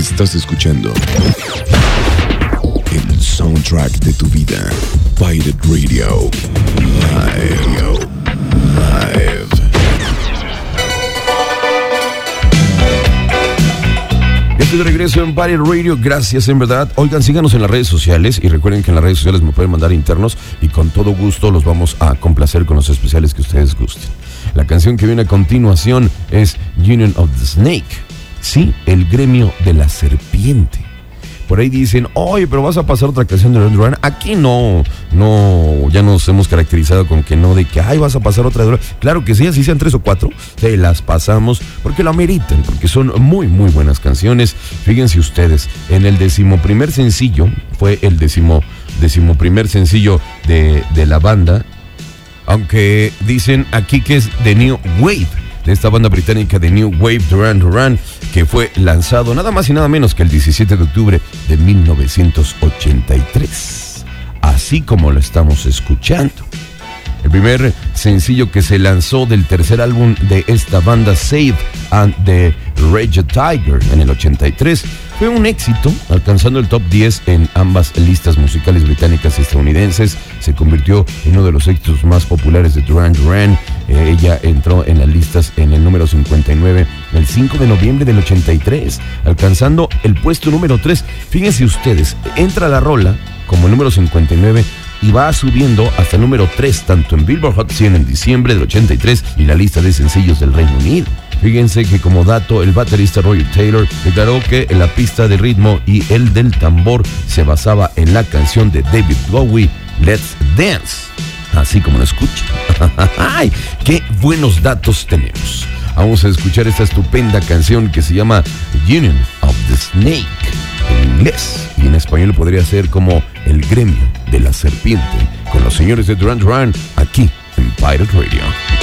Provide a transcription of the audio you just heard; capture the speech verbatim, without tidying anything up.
Estás escuchando el soundtrack de tu vida. Pirate Radio Live. Live. Estoy de regreso en Pirate Radio, gracias en verdad. Oigan, síganos en las redes sociales y recuerden que en las redes sociales me pueden mandar internos y con todo gusto los vamos a complacer con los especiales que ustedes gusten. La canción que viene a continuación es Union of the Snake. Sí, el gremio de la serpiente. Por ahí dicen, oye, pero vas a pasar otra canción de Duran Duran. Aquí no, no, ya nos hemos caracterizado con que no, de que, ay, vas a pasar otra de Duran. Claro que sí, así sean tres o cuatro, se las pasamos porque lo ameritan, porque son muy, muy buenas canciones. Fíjense ustedes, en el decimoprimer sencillo, fue el decimo, decimoprimer sencillo de, de la banda, aunque dicen aquí que es The New Wave, de esta banda británica de New Wave, Duran Duran, que fue lanzado nada más y nada menos que el diecisiete de octubre de mil novecientos ochenta y tres, así como lo estamos escuchando. El primer sencillo que se lanzó del tercer álbum de esta banda, Save and the Rage Tiger, en el ochenta y tres, fue un éxito, alcanzando el top diez en ambas listas musicales británicas y estadounidenses. Se convirtió en uno de los éxitos más populares de Duran Duran. Eh, ella entró en las listas en el número cincuenta y nueve el cinco de noviembre del ochenta y tres, alcanzando el puesto número tres. Fíjense ustedes, entra la rola como el número cincuenta y nueve y va subiendo hasta el número tres, tanto en Billboard Hot cien en diciembre del ochenta y tres y la lista de sencillos del Reino Unido. Fíjense que como dato, el baterista Roger Taylor declaró que la pista de ritmo y el del tambor se basaba en la canción de David Bowie, Let's Dance. Así como lo escuchan. ¡Ay! ¡Qué buenos datos tenemos! Vamos a escuchar esta estupenda canción que se llama Union of the Snake, en inglés, y en español podría ser como El gremio de la serpiente, con los señores de Duran Duran, aquí en Pirate Radio.